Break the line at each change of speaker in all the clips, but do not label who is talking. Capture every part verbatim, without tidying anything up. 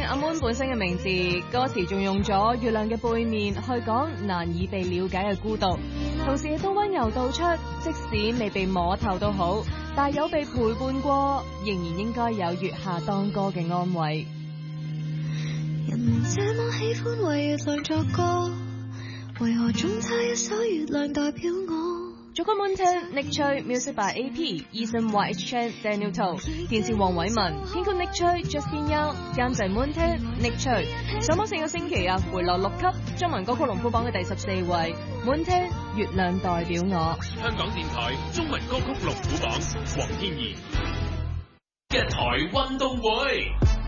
阿 Moon 本身嘅名字，歌詞仲用咗月亮嘅背面去講難以被了解嘅孤獨，同時亦都溫柔道出，即使未被摸透都好，但有被陪伴過，仍然應該有月下當歌嘅安慰。
人們這麼喜歡為月亮作歌，為何總差一首月亮代表我？
主曲 Moonton Nick Choi Music by A P Eason Y H Chan Daniel To 電視黃偉文編曲 Nick Choi Justin Young 監製 Moonton Nick Choi 上榜四個星期啊，回落六級，中文歌曲龍虎榜嘅第十四位。Moonton 月亮代表我。
香港電台中文歌曲龍虎榜，黃天怡一台運動會。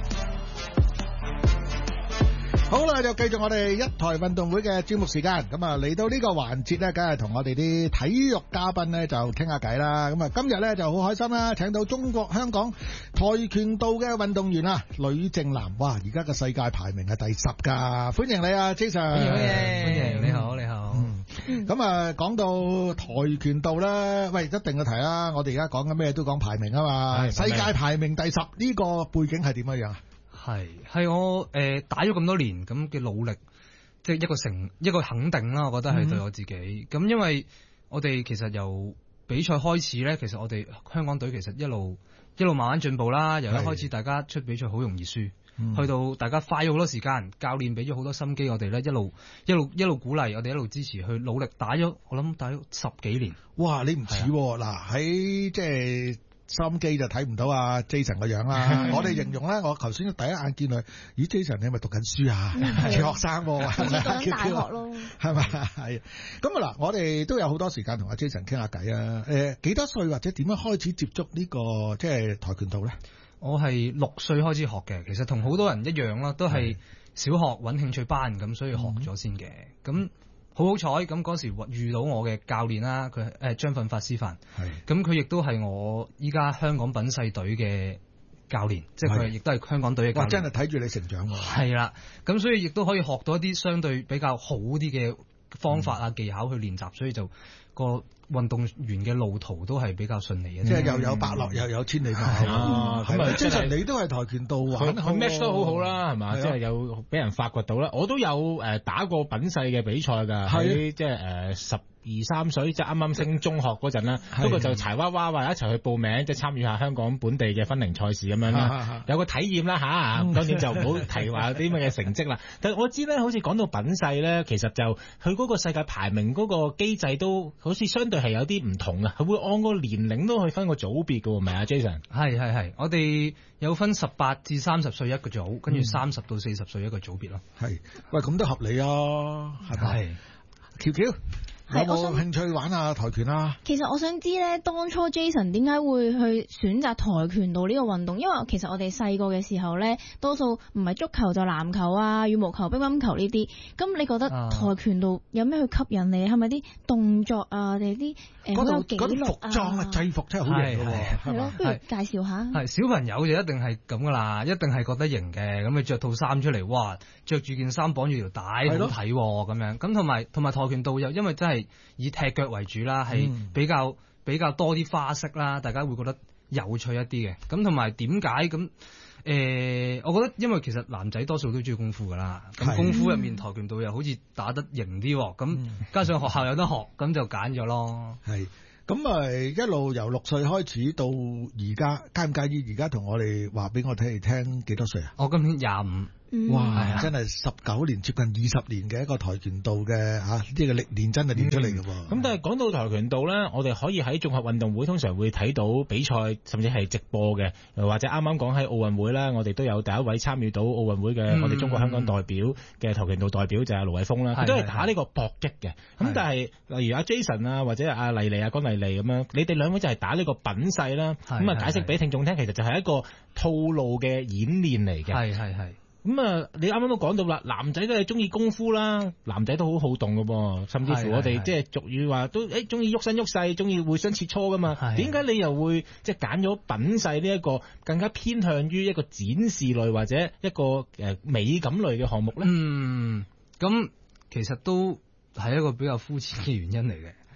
好啦，就繼續我哋一台運動會嘅節目時間。咁啊，嚟到呢個環節咧，梗係同我哋啲體育嘉賓咧就傾下偈啦。咁啊，今日咧就好開心啦，請到中國香港跆拳道嘅運動員啊，呂正南。哇，而家嘅世界排名係第十噶，歡迎你啊 Jason。
歡迎歡迎，你好你好。
咁啊，講到跆拳道咧，喂，一定要提啦。我哋而家講緊咩都講排名啊嘛。世界排名第十呢個背景係點樣樣啊？
係係我誒、呃、打咗咁多年咁嘅努力，即係一個成一個肯定啦。我覺得係對我自己。咁、嗯、因為我哋其實由比賽開始咧，其實我哋香港隊其實一路一路慢慢進步啦。由一開始大家出比賽好容易輸，嗯、去到大家花咗好多時間，教練俾咗好多心機，我哋咧一路一路一路鼓勵我哋，一路支持去努力打咗。我諗打咗十幾年。
哇！你唔似嗱喺即係。收音機就睇唔到啊 Jason 個樣啦。我哋形容咧，我頭先第一眼見佢，咦 Jason 你係咪讀緊書啊？係學生喎、啊，係咪
讀緊大學咯？
係咪係？咁啊嗱，我哋都有好多時間同阿 Jason 傾下偈啊。誒、呃，幾多歲或者點樣開始接觸呢、這個即係跆拳道咧？我係六歲開始學嘅，其實同好多人一樣啦，都係小學揾興趣班咁，所以學咗先嘅。咁、嗯。好好彩咁嗰時遇到我嘅教練啦，佢誒張奮發師範，咁佢亦都係我依家香港品勢隊嘅教練，即係佢亦都係香港隊嘅教練。哇！真係睇住你成長喎。係啦，咁所以亦都可以學到一啲相對比較好啲嘅方法啊、嗯、技巧去練習，所以就個運動員嘅路途都係比較順利嘅，即係又有伯樂又有千里馬。啊，咁啊，即係你都係跆拳道玩，
佢 match 都好好啦，係嘛？即係有俾人發掘到啦。我都有誒打過品勢嘅比賽㗎，喺即係誒十二三歲，即係啱啱升中學嗰陣啦。不過就柴娃娃話一齊去報名，即係參與下香港本地嘅分齡賽事咁樣啦，有個體驗啦嚇。當然就唔好提話啲乜嘢成績啦。但係我知咧，好似講到品勢咧，其實就佢嗰個世界排名嗰個機制都好似相對係有啲唔同啊，佢會按個年齡都去分個組別㗎喎，係咪啊 Jason？係係係，我哋有分十八至三十歲一個組，跟住三十到四十歲一個組別咯。係，喂，咁都合理啊，係咪？喬喬。有冇興趣玩下跆拳啊？
其實我想知咧，當初 Jason 點解會去選擇跆拳道呢個運動？因為其實我哋細個嘅時候咧，多數唔係足球就籃球啊、羽毛球、乒乓球呢啲。咁你覺得跆拳道有咩去吸引你？係咪啲動作啊，定係啲誒好有紀律啊？
服裝啊，制服真係好型嘅喎，係咯，
不如介紹下。
係小朋友就一定係咁噶啦，一定係覺得型嘅。咁你着套衫出嚟，哇，着住件衫綁住條帶，好睇咁樣。咁同埋同埋跆拳道又因為真係以踢腳為主啦，係比較、嗯、比較多啲花式啦，大家會覺得有趣一啲嘅。咁同埋點解咁？誒，我覺得因為其實男仔多數都中意功夫噶啦，咁功夫入面跆拳道又好似打得型啲，咁、嗯、加上學校有得學，咁就揀咗咯。係，咁啊一路由六歲開始到而家，介唔介意而家同我哋話俾我哋聽幾多歲啊？我今年廿五。哇！啊、真係十九年，接近二十年嘅一個跆拳道嘅嚇，即係歷練真係練出嚟嘅喎。咁、嗯、但係講到跆拳道咧，我哋可以喺綜合運動會通常會睇到比賽，甚至係直播嘅，又或者啱啱講喺奧運會啦，我哋都有第一位參與到奧運會嘅、嗯、我哋中國香港代表嘅跆拳道代表就係盧偉峰啦，佢都係打呢個搏擊嘅。咁但係例如阿 Jason 啊，或者阿麗麗啊、江麗麗咁樣，你哋兩位就係打呢個品勢啦。咁啊解釋俾聽眾聽，其實就係一個套路嘅演練嚟嘅。係係係。咁啊，你啱啱都講到啦，男仔都係中意功夫啦，男仔都好好動噶噃，甚至乎我哋即係俗語話都誒中意喐身喐勢，中意互相切磋噶嘛。點解你又會即係揀咗品勢呢一個更加偏向於一個展示類或者一個誒美感類嘅項目咧？嗯，咁其實都係一個比較膚淺嘅原因嚟嘅。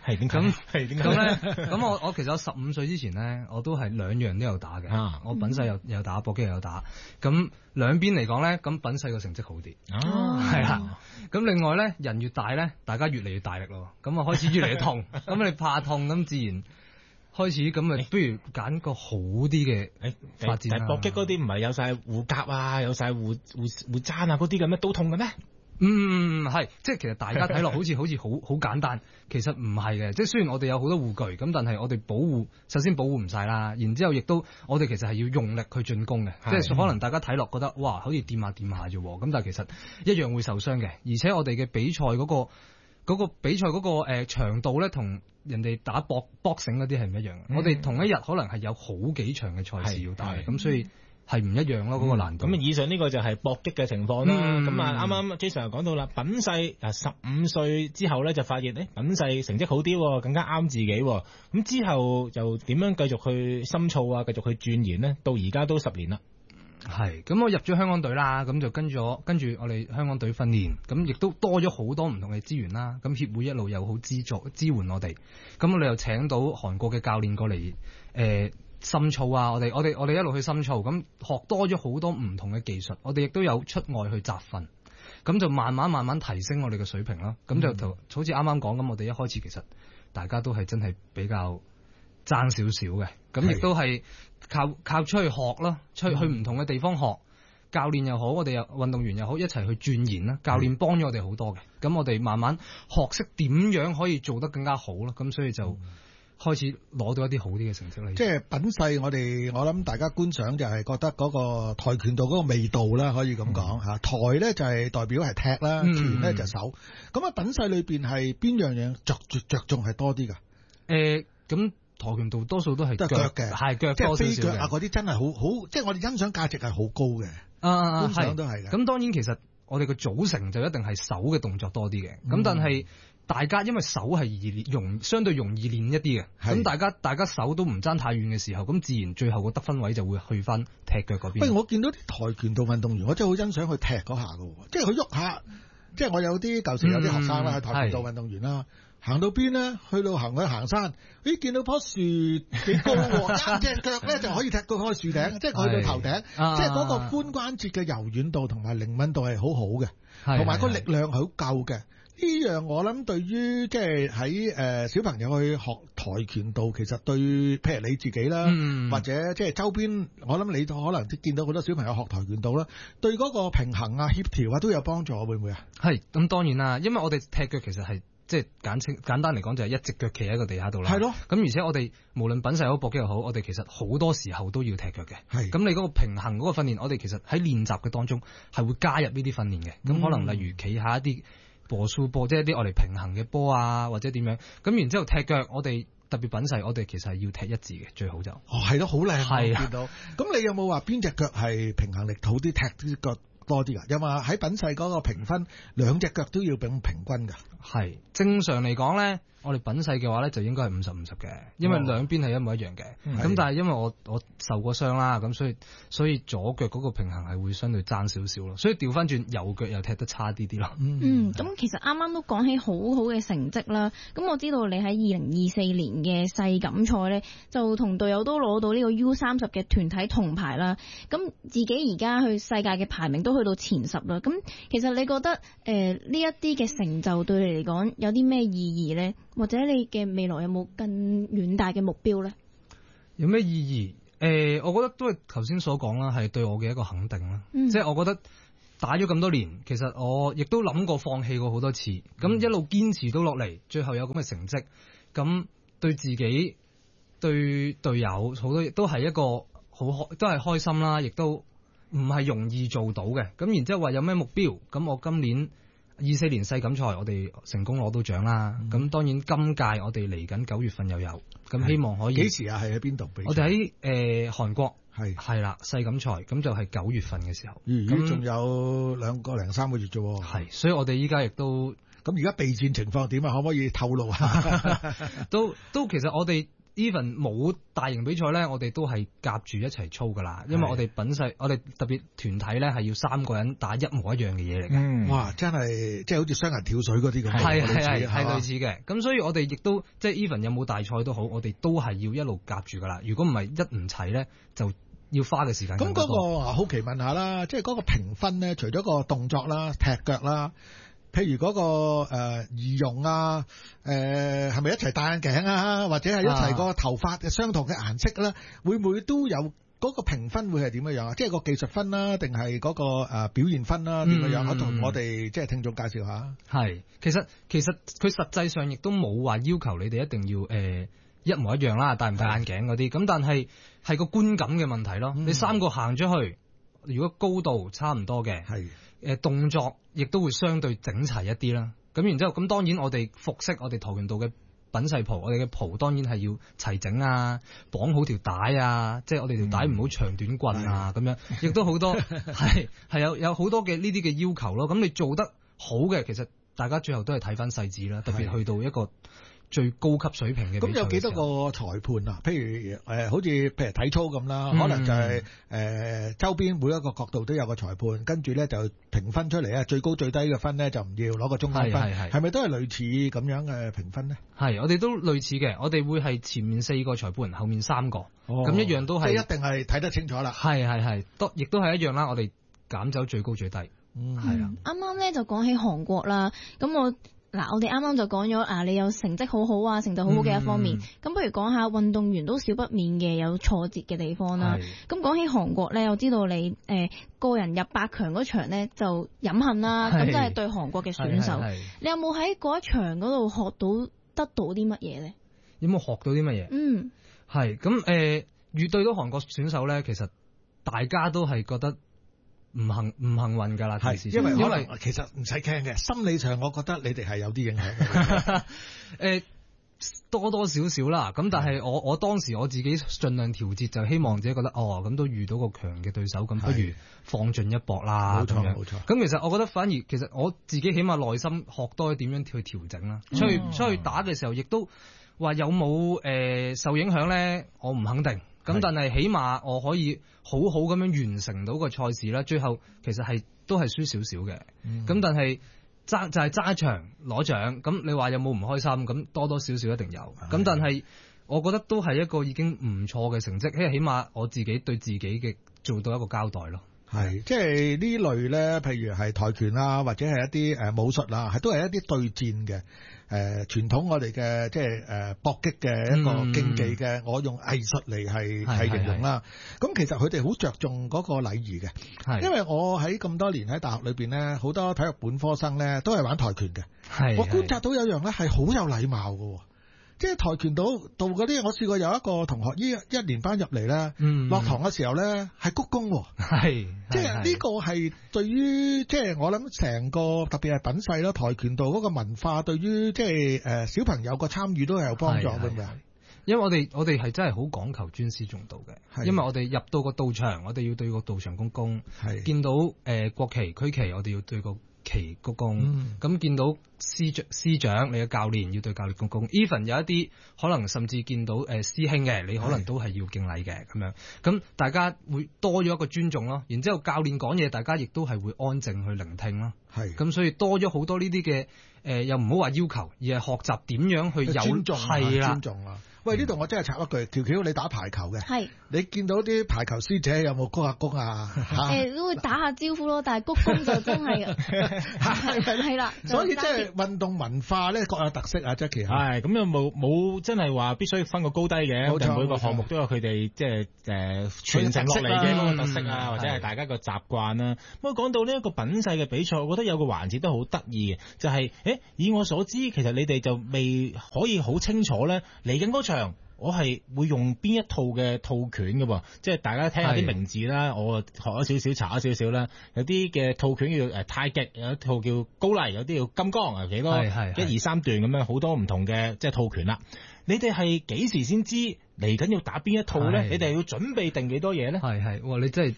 係點解？
咁
係點解？
咁咧，咁我我其實我十五歲之前咧，我都係兩樣都有打嘅。
啊、
我品勢又有打，搏擊又有打。咁兩邊嚟講咧，咁品勢個成績好啲。
哦，
係啦。咁另外咧，人越大咧，大家越嚟越大力咯。咁啊開始越嚟越痛。咁你怕痛，咁自然開始咁啊，不如揀個好啲嘅發展啦。
但係搏擊嗰啲唔係有晒護甲啊，有晒護護護踭啊嗰啲咁咩都痛嘅咩？
嗯，係，即係其實大家睇落好似好似好好簡單，其實唔係嘅。即係雖然我哋有好多護具，咁但係我哋保護首先保護唔晒啦，然之後亦都我哋其實係要用力去進攻嘅。即係可能大家睇落覺得哇，好似掂下掂下啫，咁但係其實一樣會受傷嘅。而且我哋嘅比賽嗰個嗰個比賽嗰個誒長度咧，同人哋打搏搏繩嗰啲係唔一樣。嗯、我哋同一日可能係有好幾場嘅賽事要打，咁所以。係唔一樣咯，嗰、嗯、個難度。
咁以上呢個就係搏擊嘅情況啦。咁啊、嗯，啱啱 Jason 又講到啦，品勢啊十五歲之後咧就發現，誒品勢成績好啲，更加啱自己。咁之後就點樣繼續去深造啊，繼續去鑽研呢？到而家都十年啦。
係，咁我入咗香港隊啦，咁就跟咗跟住我哋香港隊訓練，咁亦都多咗好多唔同嘅資源啦。咁協會一路又好資助支援我哋，咁我哋又請到韓國嘅教練過嚟，誒、呃。深造啊！我哋我哋我哋一路去深造，咁學多咗好多唔同嘅技術，我哋亦都有出外去集訓，咁就慢慢慢慢提升我哋嘅水平啦。咁就就好似啱啱講咁，我哋一開始其實大家都係真係比較爭少少嘅，咁亦都係靠靠出去學啦，出去去唔同嘅地方學，教練又好，我哋又運動員又好，一齊去鑽研啦。教練幫咗我哋好多嘅，咁我哋慢慢學識點樣可以做得更加好咯。咁所以就。嗯開始攞到一啲好啲嘅成績啦。
即係品勢，我哋我諗大家觀賞就係覺得嗰個跆拳道嗰個味道啦，可以咁講嚇。跆咧就係代表係踢啦，拳咧就手。咁啊品勢裏邊係邊樣嘢着着重係多啲㗎？
誒，咁跆拳道多數都係腳嘅，係腳多少少嘅。
即係飛腳啊嗰啲真係好好，即係我哋欣賞價值係好高嘅。
啊，
觀賞都係嘅。
咁當然其實我哋嘅組成就一定係手嘅動作多啲嘅。咁但係。大家因為手係易容相對容易練一啲嘅，咁大家大家手都唔爭太遠嘅時候，咁自然最後個得分位就會去翻踢腳嗰邊。
喂，我見到啲跆拳道運動員，我真係好欣賞佢踢嗰下㗎喎，即係佢喐下，即係我有啲舊時有啲學生啦，係跆拳道運動員啦，行到邊咧，去到行去行山，咦見到棵樹幾高喎，一隻腳咧就可以踢到嗰個樹頂，即係佢去到頭頂，即係嗰個髖關節嘅柔軟度同埋靈敏度係好好嘅，同埋個力量係好夠嘅。呢樣我諗對於即係喺誒小朋友去學跆拳道，其實對譬如你自己啦，嗯、或者即係周邊，我諗你可能見到好多小朋友學跆拳道啦，對嗰個平衡啊、協調啊都有幫助，會唔會啊？係，
咁當然啦，因為我哋踢腳其實係即係簡稱簡單嚟講就係一隻腳企喺個地下度啦。係咯。咁而且我哋無論品勢好、搏擊又好，我哋其實好多時候都要踢腳嘅。係。咁你嗰個平衡嗰個訓練，我哋其實喺練習嘅當中係會加入呢啲訓練嘅。咁、嗯、可能例如企下一啲。波數波即係一啲我哋平衡嘅波啊，或者點樣咁，然之後踢腳，我哋特別品勢，我哋其實係要踢一致嘅，最好就哦係咯，好靚係見到。咁你有冇話邊隻腳係平衡力好啲，踢啲腳多啲噶？有冇喺品勢嗰個評分，兩隻腳都要並平均噶？係正常嚟講咧，我哋品勢嘅話咧就應該係五十五十嘅，因為兩邊係一模一樣嘅。咁、哦、但係因為我我受過傷啦，咁所以所以左腳嗰個平衡係會相對爭少少咯，所以調翻轉右腳又踢得差啲啲咯。
嗯，咁、嗯、其實啱啱都講起好好嘅成績啦。咁我知道你喺二零二四年嘅世錦賽咧，就同隊友都攞到呢個 U 三十嘅團體銅牌啦。咁自己而家去世界嘅排名都去到前十啦。咁其實你覺得誒呢一啲嘅成就對你嚟講有啲咩意義咧？或者你嘅未來有冇更遠大嘅目標咧？
有咩意義？誒、呃，我覺得都係頭先所講啦，係對我嘅一個肯定啦。嗯、即係我覺得打咗咁多年，其實我亦都諗過放棄過好多次，咁、嗯、一路堅持到落嚟，最後有咁嘅成績，咁對自己、對隊友好多都係一個好開，都係開心啦，亦都唔係容易做到嘅。咁然之後話有咩目標？咁我今年二四年世錦賽我哋成功攞到獎啦，咁、嗯、當然今屆我哋嚟緊九月份又有，咁希望可以幾時啊？係喺邊度比賽？我哋喺誒韓國，係係啦世錦賽，咁就係九月份嘅時候，咁仲、嗯、有兩個零三個月啫。係，所以我哋依家亦都咁而家備戰情況點啊？可唔可以透露下？都都其實我哋 even 冇大型比賽咧，我哋都係夾住一齊操噶啦，因為我哋品勢，我哋特別團體咧係要三個人打一模一樣嘅嘢嚟嘅。
嗯，哇，真係即係好似雙人跳水嗰啲咁。
係係係係類似嘅，咁所以我哋亦都即係 even 有冇大賽都好，我哋都係要一路夾住噶啦。如果唔係一唔齊咧，就要花嘅時間。
咁嗰個好奇問下啦，即係嗰個評分咧，除咗個動作啦、踢腳啦。譬如嗰、那個誒儀容啊，誒係咪一齊戴眼鏡啊，或者係一齊個頭髮嘅相同嘅顏色啦，會唔會都有嗰個評分會係點樣啊？即係個技術分啦，定係嗰個誒表現分啦，點樣樣？我同我哋即係聽眾介紹下。係，
其實其實佢實際上亦都冇話要求你哋一定要誒、呃、一模一樣啦，戴唔戴眼鏡嗰啲。咁但係係個觀感嘅問題咯。嗯、你三個行出去，如果高度差唔多嘅，係。誒動作亦都會相對整齊一啲啦，咁然之後咁當然我哋服飾我哋跆拳道嘅品勢袍，我哋嘅袍當然係要齊整啊，綁好條帶啊，即係我哋條帶唔好長短棍啊咁、嗯、樣，亦都好多係係有有好多嘅呢啲嘅要求咯。咁你做得好嘅，其實大家最後都係睇翻細緻啦，特別去到一個最高級水平嘅比賽。咁有幾多個裁判啊？譬如誒、呃，好似譬如體操咁啦、嗯，可能就係、是、誒、呃、周邊每一個角度都有個裁判，跟住咧就評分出嚟啊，最高最低嘅分咧就唔要攞個中間分，係係咪都係類似咁樣嘅評分呢？係，我哋都類似嘅，我哋會係前面四個裁判，後面三個，咁、哦、一樣都係，即係一定係睇得清楚啦。係係係，都亦都係一樣啦。我哋揀走最高最低，嗯，係啊。啱啱咧就講起韓國啦，咁我。嗱，我哋啱啱就講咗啊，你有成績好好啊，成就好好嘅一方面。咁、嗯、不如講下運動員都少不免嘅有挫折嘅地方啦。咁講起韓國咧，我知道你誒、呃、個人入八強嗰場咧就飲恨啦，咁即係對韓國嘅選手。你有冇喺嗰一場嗰度學到得到啲乜嘢咧？有冇學到啲乜嘢？嗯，係咁誒，遇對到韓國選手咧，其實大家都係覺得。唔幸唔幸運㗎啦，係因為因為其實唔使驚嘅，心理上我覺得你哋係有啲影響嘅。誒多多少少啦，咁但係我我當時我自己盡量調節，就希望自己覺得哦，咁都遇到個強嘅對手，咁不如放進一搏啦。冇錯冇錯。咁其實我覺得反而其實我自己起碼內心學多點樣去調整啦。出去、嗯、出去打嘅時候，亦都話有冇誒、呃、受影響咧？我唔肯定。咁但係起碼我可以好好咁樣完成到個賽事啦，最後其實係都係輸少少嘅。咁、嗯、但係揸就係揸一場攞獎，咁你話有冇唔開心？咁多多少少一定有。咁但係我覺得都係一個已經唔錯嘅成績，因為起碼我自己對自己嘅做到一個交代咯。係，即係呢類咧，譬如係跆拳啊，或者係一啲誒武術啊，係都係一啲對戰嘅誒傳統我哋嘅即係誒搏擊嘅一個競技嘅、嗯，我用藝術嚟係係形容啦。咁其實佢哋好着重嗰個禮儀嘅，因為我喺咁多年喺大學裏邊咧，好多體育本科生咧都係玩跆拳嘅。係，我觀察到有樣咧係好有禮貌嘅。即係跆拳道道嗰啲，我試過有一個同學一一年班入嚟咧，落堂嘅時候咧係鞠躬，係即係呢個係對於即係我諗成個特別係品勢啦，跆拳道嗰個文化對於即係誒小朋友個參與都係有幫助嘅咪？因為我哋我哋係真係好講求尊師重道嘅，因為我哋入到個道場，我哋要對個道場鞠躬，係見到誒、呃、國旗區旗，我哋要對個旗鞠躬，咁、嗯、見到師長師長你嘅教練要對教練鞠躬 even 有一啲可能甚至見到誒、呃、師兄嘅，你可能都係要敬禮嘅咁樣，咁大家會多咗一個尊重咯。然之後教練講嘢，大家亦都係會安靜去聆聽咯。係咁，所以多咗好多呢啲嘅誒，又唔好話要求，而係學習點樣去有尊重，係啦，尊重啊。喂，呢度我真係插一句，條橋你打排球嘅，係你見到啲排球師姐有冇鞠下躬啊？誒、欸、都會打下招呼咯，但係鞠躬就真係係啦。所以即係運動文化咧各有特色啊 Jackie 係咁又冇冇真係話必須分個高低嘅，冇錯，每個項目都有佢哋即係誒傳承落嚟嘅嗰個特色啊，或者係大家個習慣啦。不過講到呢一個品勢嘅比賽，我覺得有個環節都好得意嘅，就係、是、誒以我所知，其實你哋就未可以好清楚咧嚟緊嗰場。我係會用邊一套嘅套拳嘅喎，即係大家聽下啲名字啦，我學咗少少，查咗少少啦。有啲嘅套拳叫誒太極，有一套叫高麗，有啲叫金剛啊，幾多一二三段咁樣，好多唔同嘅即係套拳啦。你哋係幾時先知嚟緊要打邊一套咧？你哋要準備定幾多嘢咧？係係，哇！你真係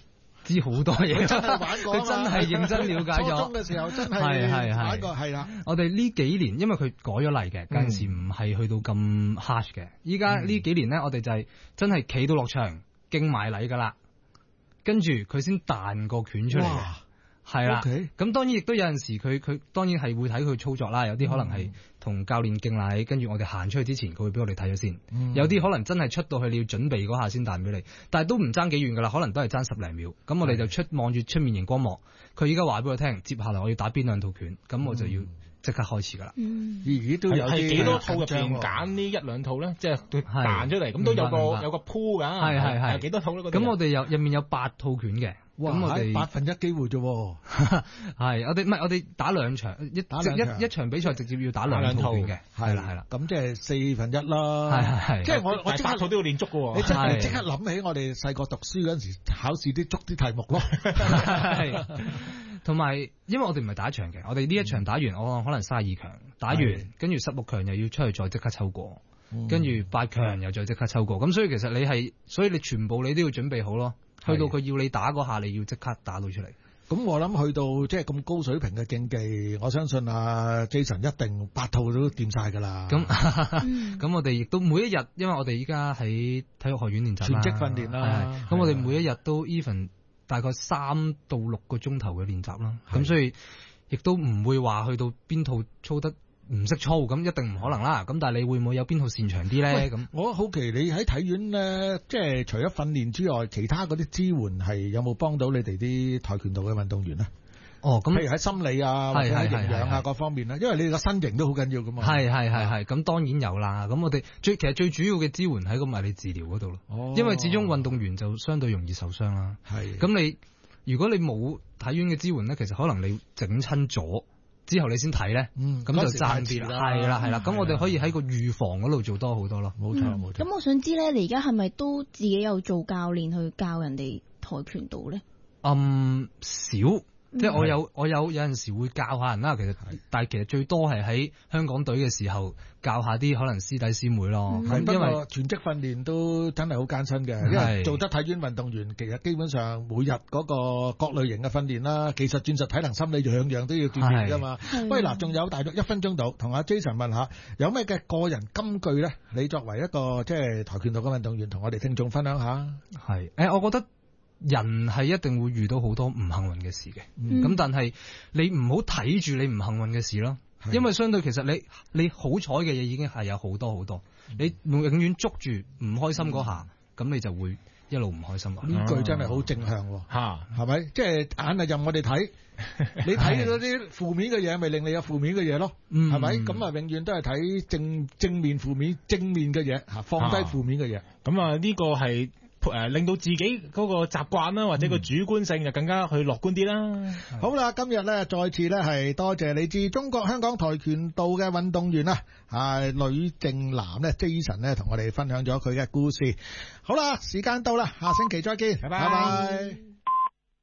知好多嘢，
佢真係玩過，
佢真係認真了解咗。
初中嘅時候真係玩過，係啦。
我哋呢幾年，因為佢改咗例嘅，嗰陣時唔係去到咁 harsh 嘅。依家呢幾年咧，我哋就係真係企到落場，敬埋禮噶啦，跟住佢先彈個拳出嚟嘅。係啦，咁、okay. 當然亦都有陣時佢佢當然係會睇佢操作啦，有啲可能係同教練敬禮，跟住我哋行出去之前，佢會俾我哋睇咗先。嗯、有啲可能真係出到去你要準備嗰下先彈俾你，但係都唔爭幾遠噶啦，可能都係爭十零秒。咁我哋就出望住出面熒光幕，佢依家話俾我聽，接下來我要打邊兩套拳，咁我就要即刻開始噶啦。
咦、嗯，都有
係幾多套入邊揀呢一兩套咧？即係彈出嚟，咁都有個有個鋪噶。係係係，幾多套咧？
咁我哋有入面有八套拳嘅。
哇！
咁我哋
八分一機會啫，
係我哋唔係我哋打兩場，一打兩場一一場比賽直接要打兩套嘅，係啦係啦，
咁即係四分一啦，
係係係，
即係我我
八套都要練足嘅，
你真係即刻諗起我哋細個讀書嗰陣時考試啲足啲題目咯，
係，同埋因為我哋唔係打一場嘅，我哋呢一場打完，我可能卅二強打完，跟住十六強又要出去再即刻抽過，跟住八強又再即刻抽過，咁所以其實你係，所以你全部你都要準備好咯。去到佢要你打嗰下，你要即刻打到出嚟。
咁我諗去到即係咁高水平嘅競技，我相信啊 Jason 一定八套都掂晒㗎啦。
咁咁我哋亦都每一日，因為我哋依家喺體育學院練習
全職訓練啦。
咁我哋每一日都 even 大概三到六個鐘頭嘅練習啦。咁所以亦都唔會話去到邊套操得唔識操，咁一定唔可能啦。咁但係你會唔會有邊套擅長啲咧？咁
我好奇你喺體院咧，即係除咗訓練之外，其他嗰啲支援係有冇幫到你哋啲跆拳道嘅運動員咧？
哦，咁
譬如喺心理啊，或者喺營養啊各方面咧，因為你個身形都好緊要噶嘛。係
係係係，咁當然有啦。咁我哋最其實最主要嘅支援喺個物理治療嗰度咯。哦，因為始終運動員就相對容易受傷啦。係。咁你如果你冇體院嘅支援咧，其實可能你整親咗之後你先睇咧，咁、嗯、就爭啲啦，係啦係啦，咁我哋可以喺個預防嗰度做多好多咯，
冇錯冇錯。
咁我想知咧，你而家係咪都自己有做教練去教人哋跆拳道咧？
嗯，少。即係我有我有有陣時會教下人啦，其實但係其實最多係喺香港隊嘅時候教下啲可能師弟師妹咯。
係、嗯，因為全職訓練都真係好艱辛嘅，因為做得體院運動員，其實基本上每日嗰個各類型嘅訓練啦，技術、戰術、體能、心理樣樣都要鍛煉噶嘛。喂，嗱，仲有大約一分鐘度，同阿 Jason 問下，有咩嘅個人金句咧？你作為一個即係跆拳道嘅運動員，同我哋聽眾分享下。係，誒，我覺得。人係一定會遇到好多唔幸運嘅事嘅，咁、嗯、但係你唔好睇住你唔幸運嘅事咯，因為相對其實你你好彩嘅嘢已經係有好多好多，嗯、你永遠捉住唔開心嗰下，咁、嗯、你就會一路唔開心。呢、嗯、句真係好正向喎，吓係咪？即係眼係任我哋睇，你睇到啲負面嘅嘢，咪令你有負面嘅嘢咯，係咪？咁啊，永遠都係睇正正面、負面、正面嘅嘢，吓放低負面嘅嘢。咁啊，呢個係。誒，令到自己嗰個習慣啦，或者個主觀性就更加去樂觀啲啦。好啦，今日咧再次咧係多謝嚟自中國香港跆拳道嘅運動員啊，係呂正南咧 Jason 咧同我哋分享咗佢嘅故事。好啦，時間到啦，下星期再見，拜拜。拜拜。